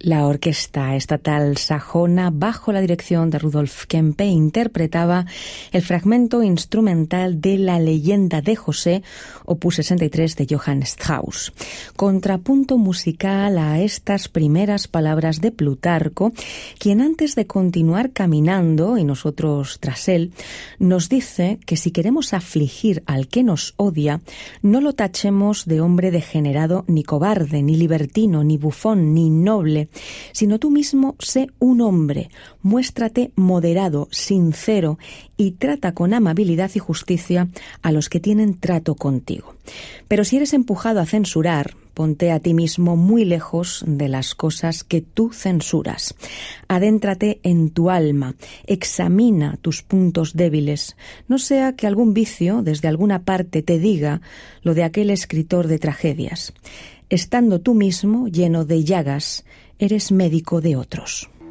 La Orquesta Estatal Sajona, bajo la dirección de Rudolf Kempe, interpretaba el fragmento instrumental de La leyenda de José, opus 63 de Johann Strauss. Contrapunto musical a estas primeras palabras de Plutarco, quien antes de continuar caminando, y nosotros tras él, nos dice que si queremos afligir al que nos odia, no lo tachemos de hombre degenerado, ni cobarde, ni libertino, ni bufón, ni noble, sino tú mismo sé un hombre, muéstrate moderado, sincero y trata con amabilidad y justicia a los que tienen trato contigo. Pero si eres empujado a censurar, ponte a ti mismo muy lejos de las cosas que tú censuras. Adéntrate en tu alma, examina tus puntos débiles, no sea que algún vicio desde alguna parte te diga lo de aquel escritor de tragedias. Estando tú mismo lleno de llagas, eres médico de otros.